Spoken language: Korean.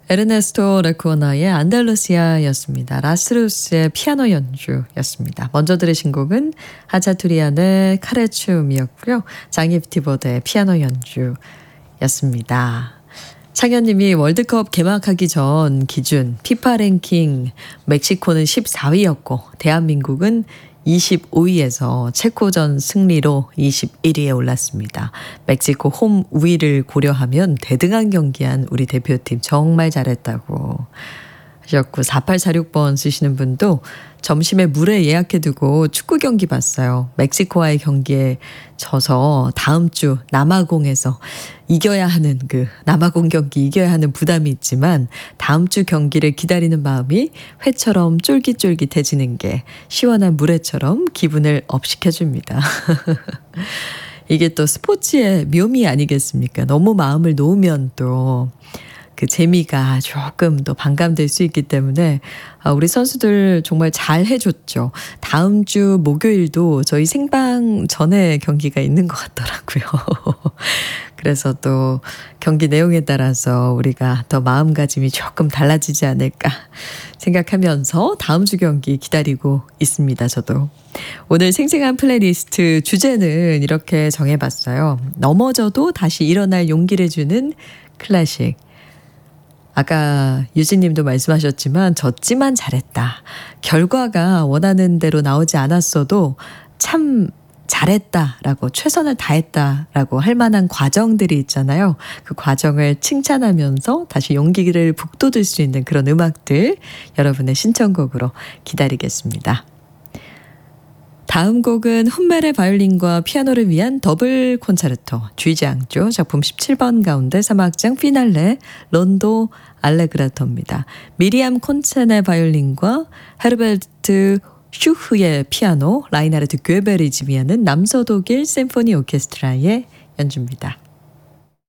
에르네스토 레쿠오나의 안달루시아였습니다. 라스루스의 피아노 연주였습니다. 먼저 들으신 곡은 하차투리안의 카레춤이었고요. 장이프티보드의 피아노 연주였습니다. 창현님이 월드컵 개막하기 전 기준 피파 랭킹 멕시코는 14위였고 대한민국은 25위에서 체코전 승리로 21위에 올랐습니다. 멕시코 홈 우위를 고려하면 대등한 경기한 우리 대표팀 정말 잘했다고 하셨고 4846번 쓰시는 분도 점심에 물에 예약해두고 축구 경기 봤어요. 멕시코와의 경기에 져서 다음 주 남아공에서 이겨야 하는 남아공 경기 이겨야 하는 부담이 있지만 다음 주 경기를 기다리는 마음이 회처럼 쫄깃쫄깃해지는 게 시원한 물회처럼 기분을 업시켜줍니다. 이게 또 스포츠의 묘미 아니겠습니까? 너무 마음을 놓으면 또 그 재미가 조금 더 반감될 수 있기 때문에 우리 선수들 정말 잘 해줬죠. 다음 주 목요일도 저희 생방 전에 경기가 있는 것 같더라고요. 그래서 또 경기 내용에 따라서 우리가 더 마음가짐이 조금 달라지지 않을까 생각하면서 다음 주 경기 기다리고 있습니다. 저도. 오늘 생생한 플레이리스트 주제는 이렇게 정해봤어요. 넘어져도 다시 일어날 용기를 주는 클래식. 아까 유진님도 말씀하셨지만 졌지만 잘했다. 결과가 원하는 대로 나오지 않았어도 참 잘했다라고 최선을 다했다라고 할 만한 과정들이 있잖아요. 그 과정을 칭찬하면서 다시 용기를 북돋을 수 있는 그런 음악들 여러분의 신청곡으로 기다리겠습니다. 다음 곡은 훈멜의 바이올린과 피아노를 위한 더블 콘체르토 G장조 작품 17번 가운데 3악장 피날레 론도 알레그라토입니다. 미리암 콘첸의 바이올린과 헤르베르트 슈흐의 피아노, 라이나르트 괴베리 지휘하는 남서독일 심포니 오케스트라의 연주입니다.